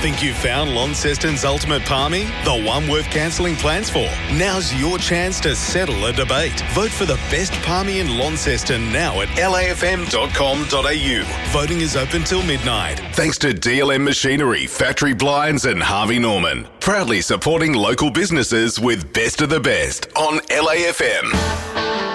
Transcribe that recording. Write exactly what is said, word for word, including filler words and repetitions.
Think you've found Launceston's ultimate palmy? The one worth cancelling plans for? Now's your chance to settle a debate. Vote for the best palmy in Launceston now at L A F M dot com dot a u. Voting is open till midnight. Thanks to D L M Machinery, Factory Blinds and Harvey Norman. Proudly supporting local businesses with Best of the Best on L A F M.